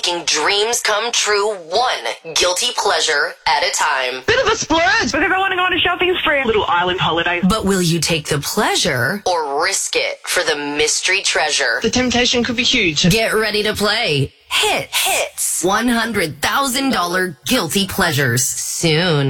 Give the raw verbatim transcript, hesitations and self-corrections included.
making dreams come true one guilty pleasure at a time. Bit of a splurge. With everyone going on a shopping spree. Little island holiday. But will you take the pleasure or risk it for the mystery treasure? The temptation could be huge. Get ready to play Hit Hits one hundred thousand dollars Guilty Pleasures soon.